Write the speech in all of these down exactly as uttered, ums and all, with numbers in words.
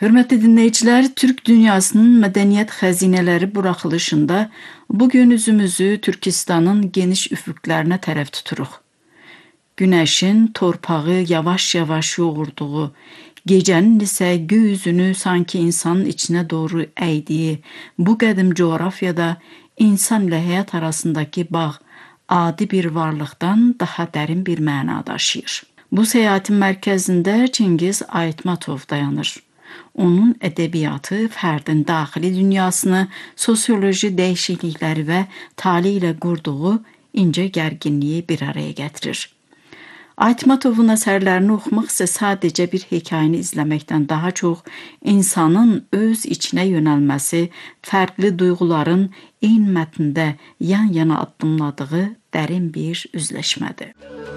Hörmətli dinləyicilər, Türk dünyasının mədəniyyət xəzinələri buraxılışında bugün üzümüzü Türkistanın geniş üfüqlərinə tərəf tuturuq. Günəşin torpağı yavaş-yavaş yoğurduğu, gecənin isə göy üzünü sanki insanın içinə doğru əydiyi bu qədim coğrafiyada insan ilə həyat arasındakı bağ adi bir varlıqdan daha dərin bir məna daşıyır. Bu səyahətin mərkəzində Çingiz Aytmatov dayanır. Onun ədəbiyyatı fərdin daxili dünyasını, sosioloji dəyişiklikləri və tali ilə qurduğu incə gərginliyi bir araya gətirir. Aytmatovun əsərlərini oxumaq isə sadəcə bir hekayəni izləməkdən daha çox insanın öz içinə yönəlməsi, fərqli duyğuların eyni mətndə yan-yana addımladığı dərin bir üzləşmədir.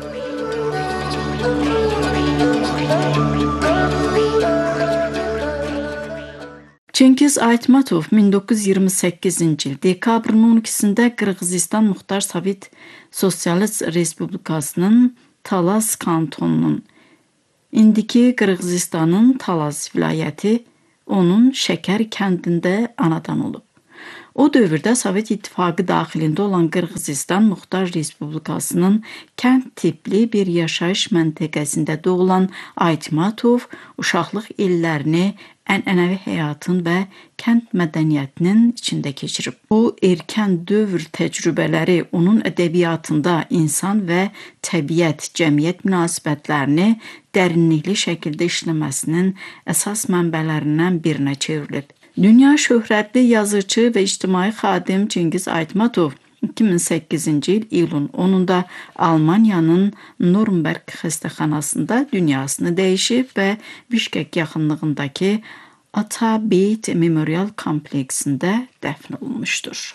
Çingiz Aytmatov min doqquz yüz iyirmi səkkizinci il dekabrın on ikisində Qırğızistan Muxtar Sovet Sosialist Respublikasının Talas kantonunun, indiki Qırğızistanın Talas vilayəti, onun Şəkər kəndində anadan olub. O dövrdə Sovet İttifaqı daxilində olan Qırğızistan Muxtar Respublikasının kənd tipli bir yaşayış məntəqəsində doğulan Aytmatov uşaqlıq illərini ənənəvi həyatın və kənd mədəniyyətinin içində keçirib. Bu erkən dövr təcrübələri onun ədəbiyyatında insan və təbiət, cəmiyyət münasibətlərini dərinlikli şəkildə işləməsinin əsas mənbələrindən birinə çevrilir. Dünya şöhrətli yazıcı və ictimai xadim Çingiz Aytmatov iki min səkkizinci il iyulun onunda Almaniyanın Nürnberg xəstəxanasında dünyasını dəyişib və Bişkek yaxınlığındakı Ata-Beyt Memorial kompleksində dəfn olunmuşdur.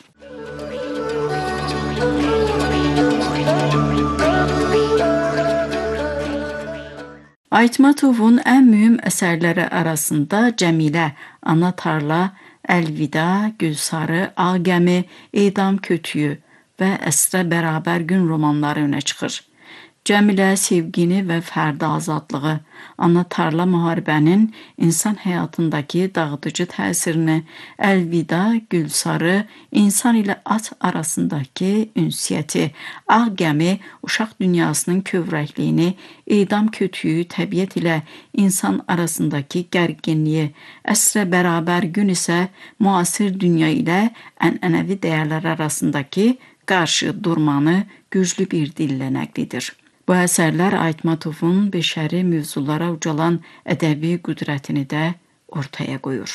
Aytmatovun ən mühüm əsərləri arasında Cəmilə, Ana Tarla, Əlvida, Gülsarı, Ağ Gəmi, Edam Kötüyü və Əsrə Bərabər Gün romanları önə çıxır. Cəmilə sevgini və fərdi azadlığı, Ana Tarla müharibənin insan həyatındakı dağıdıcı təsirini, Əlvida, Gülsarı, insan ilə at arasındakı ünsiyyəti, Ağ Gəmi uşaq dünyasının kövrəkliyini, Edam Kötüyü təbiət ilə insan arasındakı gərginliyi, Əsrə Bərabər Gün isə müasir dünya ilə ənənəvi dəyərlər arasındakı qarşı durmanı güclü bir dillə nəqlidir. Bu əsərlər Aytmatovun beşəri mövzulara ucalan ədəbi qüdrətini də ortaya qoyur.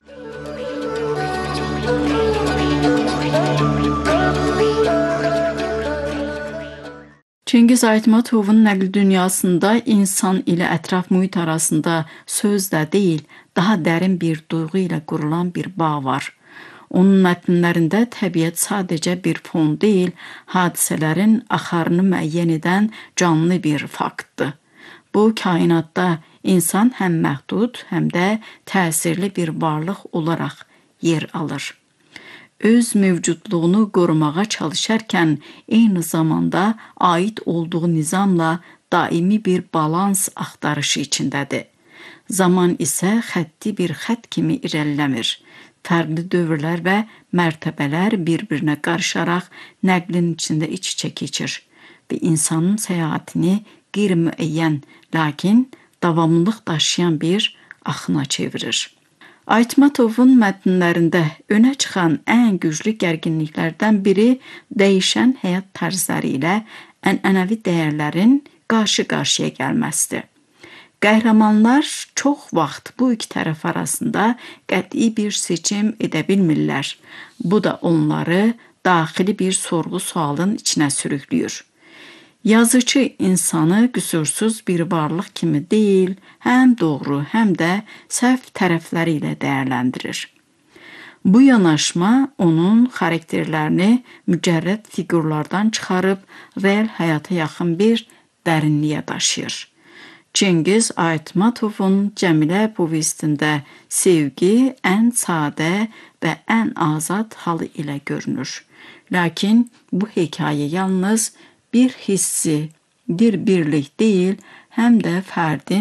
Çingiz Aytmatovun nəql dünyasında insan ilə ətraf mühit arasında sözlə deyil, daha dərin bir duyğu ilə qurulan bir bağ var. Onun mətnlərində təbiət sadəcə bir fon deyil, hadisələrin axarını müəyyən edən canlı bir faktdır. Bu kainatda insan həm məhdud, həm də təsirli bir varlıq olaraq yer alır. Öz mövcudluğunu qorumağa çalışarkən eyni zamanda aid olduğu nizamla daimi bir balans axtarışı içindədir. Zaman isə xətti bir xətt kimi irəliləmir. Fərqli dövrlər və mərtəbələr bir-birinə qarışaraq nəqlin içində iç-içə keçir və insanın səyahətini qeyri-müəyyən, lakin davamlılıq daşıyan bir axına çevirir. Aytmatovun mətnlərində önə çıxan ən güclü gərginliklərdən biri dəyişən həyat tərzləri ilə ənənəvi dəyərlərin qarşı-qarşıya gəlməsidir. Qəhrəmanlar çox vaxt bu iki tərəf arasında qəti bir seçim edə bilmirlər. Bu da onları daxili bir sorğu-sualın içinə sürükləyir. Yazıcı insanı qüsursuz bir varlıq kimi deyil, həm doğru, həm də səhv tərəfləri ilə dəyərləndirir. Bu yanaşma onun xarakterlərini mücərrəd fiqurlardan çıxarıb real həyata yaxın bir dərinliyə daşıyır. Çingiz Aytmatovun Cəmilə povestində sevgi ən sadə və ən azad halı ilə görünür. Lakin bu hekayə yalnız bir hissi, bir birlik deyil, həm də fərdin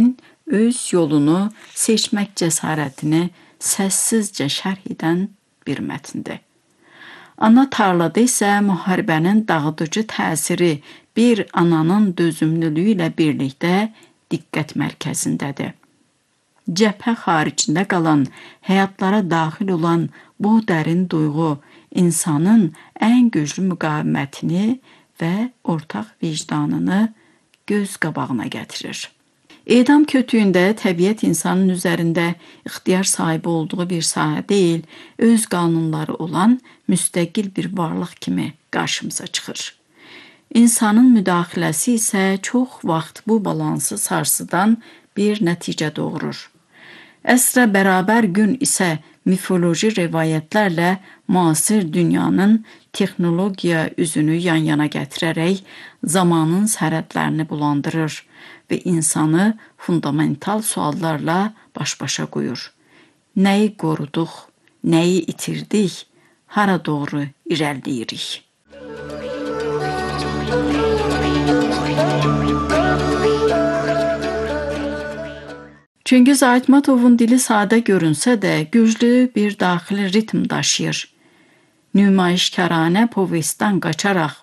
öz yolunu seçmək cəsarətini səssizcə şərh edən bir mətndir. Ana tarlada isə müharibənin dağıdıcı təsiri bir ananın dözümlülüyü ilə birlikdə diqqət mərkəzindədir. Cəbhə xaricində qalan, həyatlara daxil olan bu dərin duyğu insanın ən güclü müqavimətini və ortaq vicdanını göz qabağına gətirir. Edam kötüyündə təbiət insanın üzərində ixtiyar sahibi olduğu bir sahə deyil, öz qanunları olan müstəqil bir varlıq kimi qarşımıza çıxır. İnsanın müdaxiləsi isə çox vaxt bu balansı sarsıdan bir nəticə doğurur. Əsrə bərabər gün isə mifoloji rivayətlərlə müasir dünyanın texnologiya üzünü yan-yana gətirərək zamanın sərhədlərini bulandırır və insanı fundamental suallarla baş-başa qoyur. Nəyi qoruduq, nəyi itirdik, hara doğru irəliləyirik? Çingiz Aytmatovun dili sadə görünsə də, güclü bir daxili ritm daşıyır. Nümayişkaranə povestdən qaçaraq